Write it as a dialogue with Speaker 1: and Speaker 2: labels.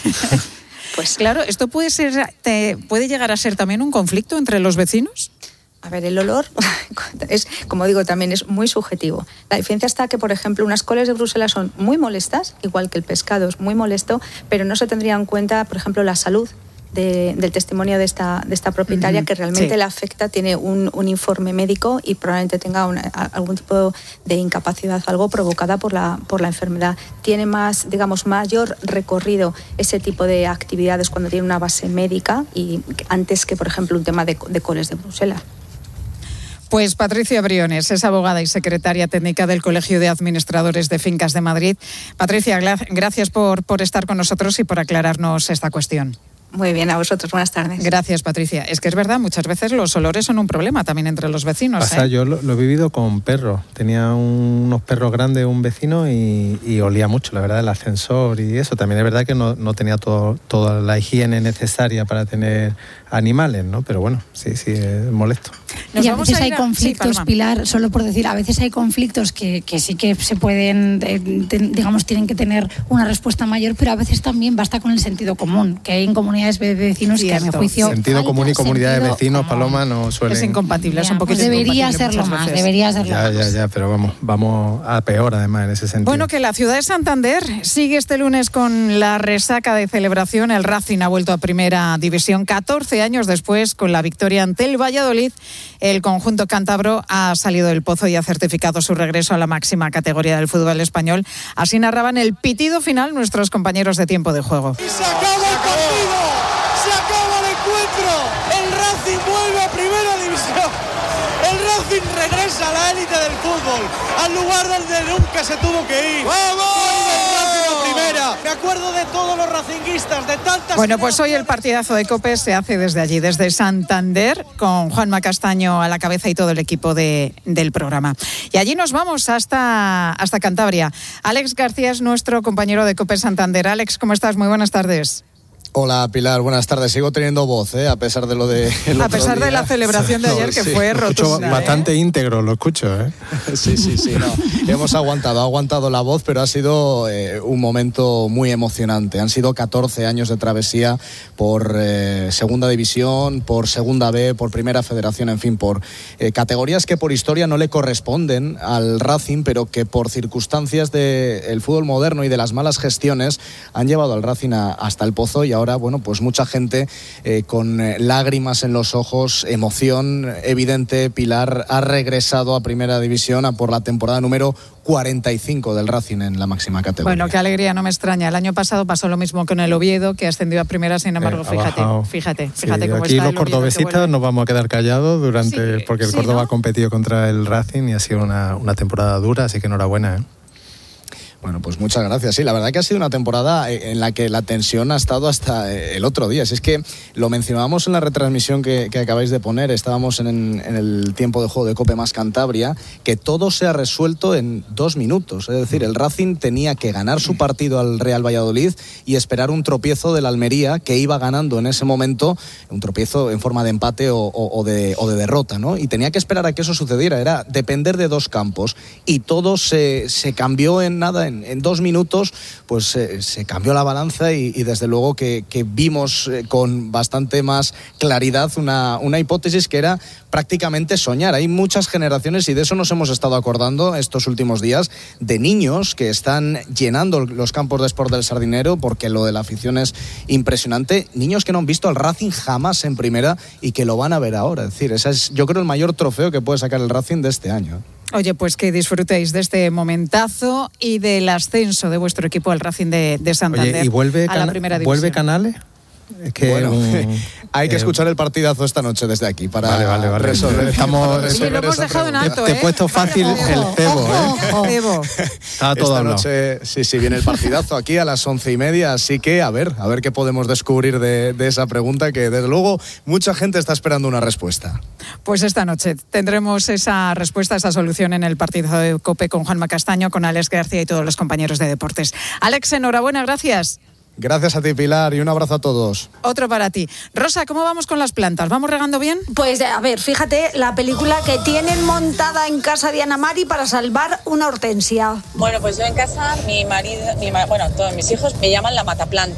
Speaker 1: Pues
Speaker 2: claro, ¿esto puede llegar a ser también un conflicto entre los vecinos?
Speaker 1: A ver, el olor es, como digo, también es muy subjetivo. La diferencia está que, por ejemplo, unas coles de Bruselas son muy molestas, igual que el pescado es muy molesto, pero no se tendría en cuenta, por ejemplo, la salud del testimonio de esta propietaria, que realmente le afecta, tiene un informe médico y probablemente tenga algún tipo de incapacidad, algo provocada por la enfermedad. Tiene mayor recorrido ese tipo de actividades cuando tiene una base médica y antes que, por ejemplo, un tema de coles de Bruselas.
Speaker 2: Pues Patricia Briones es abogada y secretaria técnica del Colegio de Administradores de Fincas de Madrid. Patricia, gracias por estar con nosotros y por aclararnos esta cuestión.
Speaker 1: Muy bien, a vosotros. Buenas tardes.
Speaker 2: Gracias, Patricia. Es que es verdad, muchas veces los olores son un problema también entre los vecinos.
Speaker 3: Yo lo he vivido con perros. Tenía unos perros grandes, un vecino, y olía mucho, la verdad, el ascensor y eso. También es verdad que no tenía toda la higiene necesaria para tener animales, ¿no? Pero bueno, sí, es molesto.
Speaker 4: Y a veces hay conflictos, sí, Pilar, solo por decir, a veces hay conflictos que sí que se pueden, tienen que tener una respuesta mayor, pero a veces también basta con el sentido común, que hay en comunidades de vecinos que a mi juicio...
Speaker 3: Sentido común y comunidad de vecinos, Paloma, no suelen...
Speaker 2: Es incompatible, es un poquito
Speaker 4: pues debería serlo más, debería serlo más.
Speaker 3: Ya, pero vamos a peor además en ese sentido.
Speaker 2: Bueno, que la ciudad de Santander sigue este lunes con la resaca de celebración. El Racing ha vuelto a Primera División 14 años después, con la victoria ante el Valladolid. El conjunto cántabro ha salido del pozo y ha certificado su regreso a la máxima categoría del fútbol español. Así narraban el pitido final nuestros compañeros de tiempo de juego.
Speaker 5: Y se acaba el partido, se acaba el encuentro. El Racing vuelve a Primera División. El Racing regresa a la élite del fútbol, al lugar donde nunca se tuvo que ir. ¡Vamos! Vuelve el Racing a Primera. Me acuerdo de todos los racinguistas, de tantas...
Speaker 2: Bueno, pues hoy el partidazo de COPE se hace desde allí, desde Santander, con Juanma Castaño a la cabeza y todo el equipo del programa. Y allí nos vamos hasta Cantabria. Alex García es nuestro compañero de COPE Santander. Alex, ¿cómo estás? Muy buenas tardes.
Speaker 6: Hola Pilar, buenas tardes. Sigo teniendo voz, a pesar de lo de...
Speaker 2: A pesar de la celebración de ayer, que fue rotunda.
Speaker 3: Bastante íntegro, lo escucho,
Speaker 6: Sí, no. Hemos aguantado la voz, pero ha sido un momento muy emocionante. Han sido 14 años de travesía por Segunda División, por Segunda B, por Primera Federación, en fin, por categorías que por historia no le corresponden al Racing, pero que por circunstancias del fútbol moderno y de las malas gestiones han llevado al Racing hasta el pozo. Y ahora, bueno, pues mucha gente con lágrimas en los ojos, emoción evidente. Pilar ha regresado a Primera División por la temporada número 45 del Racing en la máxima categoría.
Speaker 2: Bueno, qué alegría, no me extraña. El año pasado pasó lo mismo con el Oviedo, que ascendió a Primera, sin embargo, fíjate cómo
Speaker 3: aquí
Speaker 2: está.
Speaker 3: Aquí los cordobesistas nos vamos a quedar callados porque el Córdoba ha competido contra el Racing y ha sido una temporada dura, así que enhorabuena,
Speaker 6: Bueno, pues muchas gracias. Sí, la verdad que ha sido una temporada en la que la tensión ha estado hasta el otro día. Si es que lo mencionábamos en la retransmisión que acabáis de poner, estábamos en el tiempo de juego de COPE más Cantabria, que todo se ha resuelto en 2 minutos. Es decir, el Racing tenía que ganar su partido al Real Valladolid y esperar un tropiezo del Almería, que iba ganando en ese momento, un tropiezo en forma de empate o de derrota, ¿no? Y tenía que esperar a que eso sucediera. Era depender de 2 campos. Y todo se cambió en nada. En 2 minutos pues se cambió la balanza y desde luego que vimos con bastante más claridad una hipótesis que era prácticamente soñar. Hay muchas generaciones, y de eso nos hemos estado acordando estos últimos días, de niños que están llenando los campos de Sport del Sardinero, porque lo de la afición es impresionante. Niños que no han visto al Racing jamás en Primera y que lo van a ver ahora. Es decir, ese es, yo creo, el mayor trofeo que puede sacar el Racing de este año.
Speaker 2: Oye, pues que disfrutéis de este momentazo y del ascenso de vuestro equipo al Racing de Santander.
Speaker 3: Oye, ¿y vuelve
Speaker 2: a la Primera División?
Speaker 3: ¿Vuelve Canales?
Speaker 6: Es que hay que escuchar el partidazo esta noche desde aquí para resolver.
Speaker 3: Estamos,
Speaker 2: sí, lo hemos dejado en alto,
Speaker 3: Te he puesto fácil el cebo,
Speaker 2: Cebo.
Speaker 3: Está todo
Speaker 6: esta noche, sí, viene el partidazo aquí a las 11:30, así que a ver qué podemos descubrir de esa pregunta, que desde luego mucha gente está esperando una respuesta.
Speaker 2: Pues esta noche tendremos esa respuesta, esa solución en el partidazo de COPE con Juanma Castaño, con Alex García y todos los compañeros de deportes. Alex, enhorabuena, gracias.
Speaker 6: Gracias a ti, Pilar, y un abrazo a todos.
Speaker 2: Otro para ti. Rosa, ¿cómo vamos con las plantas? ¿Vamos regando bien?
Speaker 7: Pues a ver, fíjate la película que tienen montada en casa de Ana Mari para salvar una hortensia.
Speaker 8: Bueno, pues yo en casa, mi marido, todos mis hijos me llaman la mataplanta.